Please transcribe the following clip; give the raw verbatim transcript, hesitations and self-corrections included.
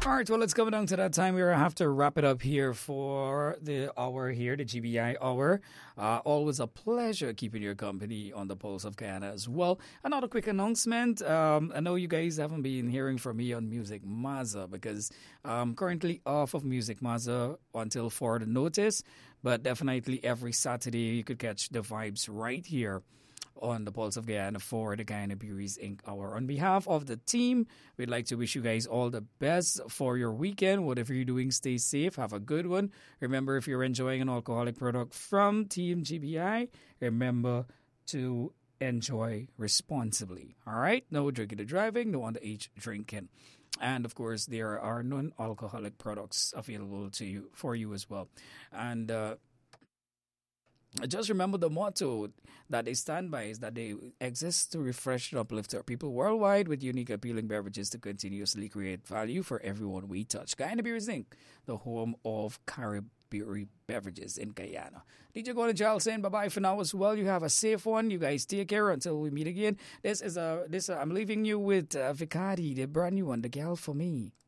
All right, well, it's coming down to that time. We're going to have to wrap it up here for the hour here, the G B I hour. Uh, always a pleasure keeping your company on the Pulse of Guyana as well. Another quick announcement. Um, I know you guys haven't been hearing from me on Music Mazza because I'm currently off of Music Mazza until further notice. But definitely every Saturday you could catch the vibes right here on the Pulse of Guyana for the Guyana Breweries Incorporated Hour. On behalf of the team, we'd like to wish you guys all the best for your weekend. Whatever you're doing, stay safe. Have a good one. Remember, if you're enjoying an alcoholic product from Team G B I, remember to enjoy responsibly. All right? No drinking and driving, no underage drinking. And, of course, there are non-alcoholic products available to you for you as well. And uh just remember the motto that they stand by is that they exist to refresh and uplift our people worldwide with unique appealing beverages to continuously create value for everyone we touch. Guyana Breweries Incorporated, the home of Caribbean beverages in Guyana. D J Gordon Giles saying bye-bye for now as well. You have a safe one. You guys take care until we meet again. This is a, this, uh, I'm leaving you with uh, Vicardi, the brand new one, The Gal For Me.